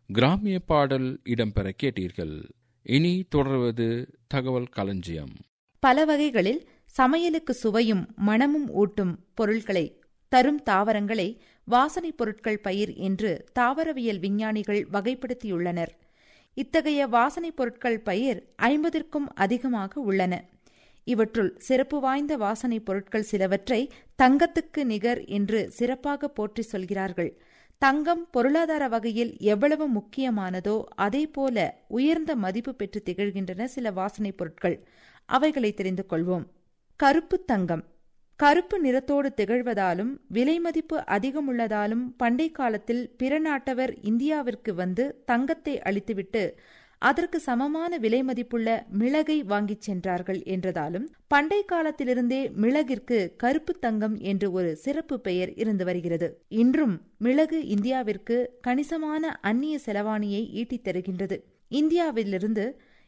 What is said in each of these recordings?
கிராமிய பாடல் இடம்பெற கேட்டீர்கள். இனி தொடர்வது தகவல் களஞ்சியம். பல வகைகளில் சமையலுக்கு சுவையும் மணமும் ஊட்டும் பொருட்களை தரும் தாவரங்களை வாசனைப் பொருட்கள் பயிர் என்று தாவரவியல் விஞ்ஞானிகள் வகைப்படுத்தியுள்ளனர். இத்தகைய வாசனைப் பொருட்கள் பயிர் 50க்கும் அதிகமாக உள்ளன. இவற்றுள் சிறப்பு வாய்ந்த வாசனைப் பொருட்கள் சிலவற்றை தங்கத்துக்கு நிகர் என்று சிறப்பாக போற்றி சொல்கிறார்கள். தங்கம் பொருளாதார வகையில் எவ்வளவு முக்கியமானதோ அதேபோல உயர்ந்த மதிப்பு பெற்று திகழ்கின்றன சில வாசனைப் பொருட்கள். அவைகளை தெரிந்து கொள்வோம். கருப்பு தங்கம் கருப்பு நிறத்தோடு திகழ்வதாலும் விலை மதிப்பு அதிகமுள்ளதாலும் பண்டை காலத்தில் பிற நாட்டவர் இந்தியாவிற்கு வந்து தங்கத்தை அளித்துவிட்டு அதற்கு சமமான விலை மதிப்புள்ள மிளகை வாங்கிச் சென்றார்கள் என்றதாலும் பண்டை காலத்திலிருந்தே மிளகிற்கு கருப்பு தங்கம் என்று ஒரு சிறப்பு பெயர் இருந்து வருகிறது. இன்றும் மிளகு இந்தியாவிற்கு கணிசமான அந்நிய செலவாணியை ஈட்டித் தருகின்றது. இந்தியாவிலிருந்து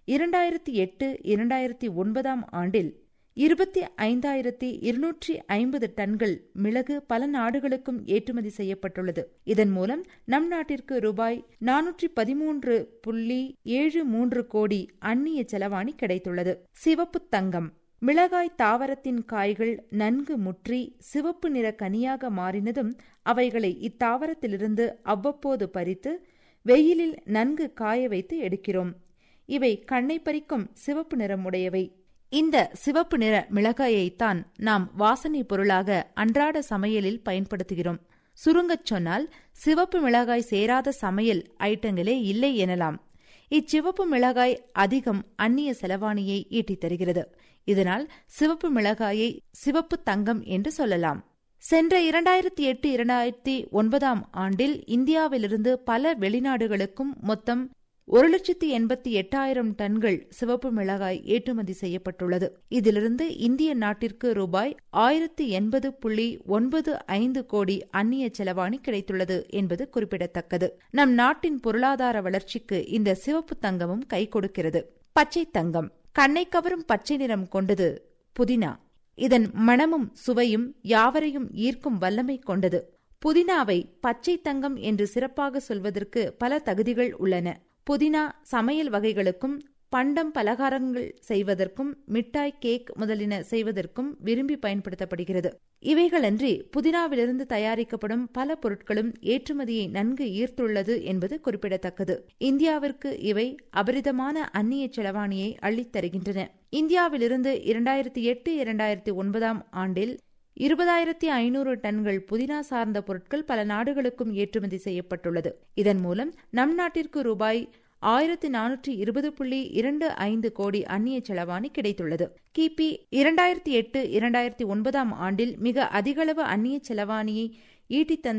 2008-2009 ஆண்டில் 25,250 டன்கள் மிளகு பல நாடுகளுக்கும் ஏற்றுமதி செய்யப்பட்டுள்ளது. இதன் மூலம் நம் நாட்டிற்கு ரூபாய் 413.73 கோடி அந்நிய செலவாணி கிடைத்துள்ளது. சிவப்பு தங்கம் மிளகாய் தாவரத்தின் காய்கள் நன்கு முற்றி சிவப்பு நிற கனியாக மாறினதும் அவைகளை இத்தாவரத்திலிருந்து அவ்வப்போது பறித்து வெயிலில் நன்கு காய வைத்து எடுக்கிறோம். இவை கண்ணை பறிக்கும் சிவப்பு நிறம் உடையவை. இந்த சிவப்பு நிற மிளகாயைத்தான் நாம் வாசனை பொருளாக அன்றாட சமையலில் பயன்படுத்துகிறோம். சுருங்கச் சொன்னால் சிவப்பு மிளகாய் சேராத சமையல் ஐட்டங்களே இல்லை எனலாம். இச்சிவப்பு மிளகாய் அதிகம் அந்நிய செலவாணியை ஈட்டித் தருகிறது. இதனால் சிவப்பு மிளகாயை சிவப்பு தங்கம் என்று சொல்லலாம். சென்ற 2008-2009 ஆண்டில் இந்தியாவிலிருந்து பல வெளிநாடுகளுக்கும் மொத்தம் 1,88,000 டன்கள் சிவப்பு மிளகாய் ஏற்றுமதி செய்யப்பட்டுள்ளது. இதிலிருந்து இந்திய நாட்டிற்கு ரூபாய் 1,080.95 கோடி அந்நிய செலவாணி கிடைத்துள்ளது என்பது குறிப்பிடத்தக்கது. நம் நாட்டின் பொருளாதார வளர்ச்சிக்கு இந்த சிவப்பு தங்கமும் கை கொடுக்கிறது. பச்சை தங்கம் கண்ணை கவரும் பச்சை நிறம் கொண்டது புதினா. இதன் மணமும் சுவையும் யாவரையும் ஈர்க்கும் வல்லமை கொண்டது. புதினாவை பச்சை தங்கம் என்று சிறப்பாக சொல்வதற்கு பல தகுதிகள் உள்ளன. புதினா சமையல் வகைகளுக்கும் பண்டம் பலகாரங்கள் செய்வதற்கும் மிட்டாய் கேக் முதலின செய்வதற்கும் விரும்பி பயன்படுத்தப்படுகிறது. இவைகளன்றி புதினாவிலிருந்து தயாரிக்கப்படும் பல பொருட்களும் ஏற்றுமதியை நன்கு ஈர்த்துள்ளது என்பது குறிப்பிடத்தக்கது. இந்தியாவிற்கு இவை அபரிதமான அந்நிய செலவாணியை அள்ளித் தருகின்றன. இந்தியாவிலிருந்து 2008-2009 ஆண்டில் 20,500 டன்கள் புதினா சார்ந்த பொருட்கள் பல நாடுகளுக்கும் ஏற்றுமதி செய்யப்பட்டுள்ளது. இதன் மூலம் நம் நாட்டிற்கு ரூபாய் 1,420.25 கோடி அந்நிய செலவாணி கிடைத்துள்ளது. கிபி 2008-2009 ஆண்டில் மிக அதிகளவு அந்நிய செலவாணியை ஈட்டித் தந்த